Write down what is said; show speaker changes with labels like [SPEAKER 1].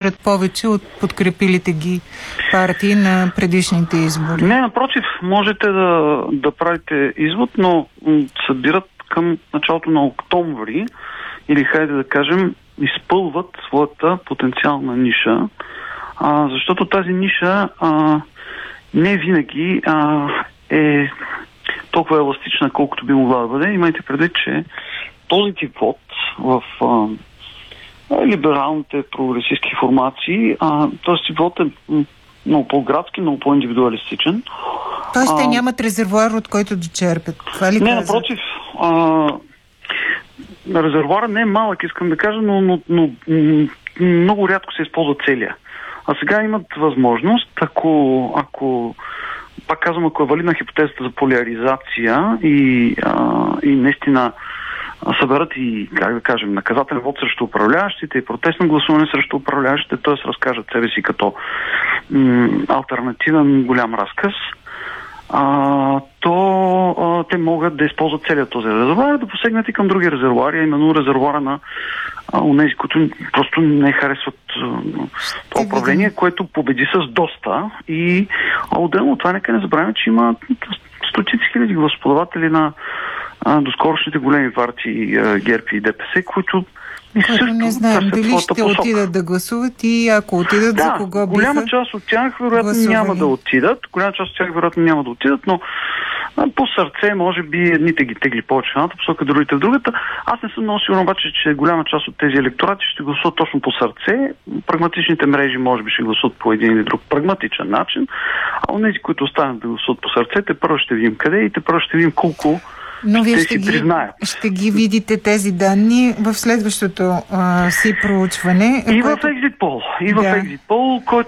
[SPEAKER 1] наберат повече от подкрепилите ги партии на предишните избори.
[SPEAKER 2] Не, напротив, можете да правите извод, но събират към началото на октомври или, хайде да кажем, изпълват своята потенциална ниша, защото тази ниша не винаги е толкова еластична, колкото би могла да бъде. Имайте предвид, че този тип вод в либералните прогресистски формации, този тип вод е много по-градски, много по-индивидуалистичен.
[SPEAKER 1] Тоест те нямат резервуар, от който да черпят. Това ли
[SPEAKER 2] не, напротив. Резервуара не е малък, искам да кажа, но много рядко се използва целия. А сега имат възможност, ако пак казвам, ако е валидна хипотезата за поляризация и наистина съберат и, как да кажем, наказателен вод срещу управляващите и протестно гласуване срещу управляващите, т.е. разкажат себе си като алтернативен голям разказ, то те могат да използват целият този резервуар, да посегнат и към други резервуари, а именно резервуара на онези, които просто не харесват това управление, което победи с доста. И отделно от това нека не забравяме, че има стотици хиляди гласоподаватели на доскорошните големи партии ГЕРБ и ДПС, които
[SPEAKER 1] не знаем дали ще отидат да гласуват и ако отидат, за кого биха
[SPEAKER 2] голяма част от тях вероятно няма да отидат, но по сърце може би едните ги тегли повече в едната посока, другите в другата. Аз не съм много сигурен обаче, че голяма част от тези електорати ще гласуват точно по сърце. Прагматичните мрежи може би ще гласуват по един или друг прагматичен начин, а онези, които останат да гласуват по сърце, те първо ще видим къде и те първо ще видим колко.
[SPEAKER 1] Но вие ще ги видите тези данни в следващото си проучване.
[SPEAKER 2] И в Exit Poll, който